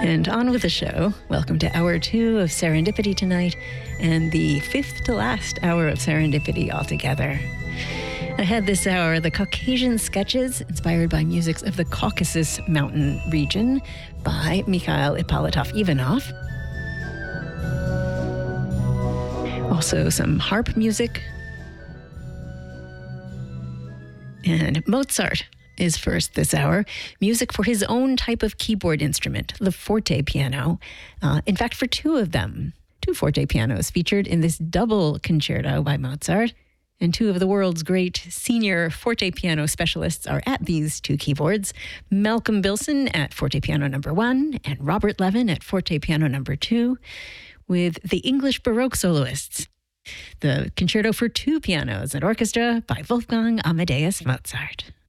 And on with the show. Welcome to Hour 2 of Serendipity tonight, and the fifth to last hour of Serendipity altogether. Ahead this hour, the Caucasian Sketches, inspired by musics of the Caucasus Mountain region by Mikhail Ippolitov-Ivanov. Also some harp music. And Mozart is first this hour. Music for his own type of keyboard instrument, the forte piano. In fact, for two of them. Two forte pianos featured in this double concerto by Mozart. And two of the world's great senior forte piano specialists are at these two keyboards. Malcolm Bilson at forte piano number 1 and Robert Levin at forte piano number 2 with the English Baroque soloists. The concerto for two pianos and orchestra by Wolfgang Amadeus Mozart.